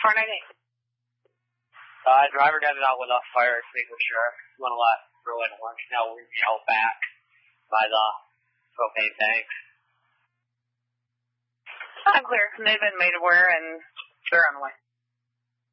498. Driver got it out with a fire extinguisher. Want to let Berlin Orange know we're back by the propane tank. I'm clear. They've been made aware and they're on the way.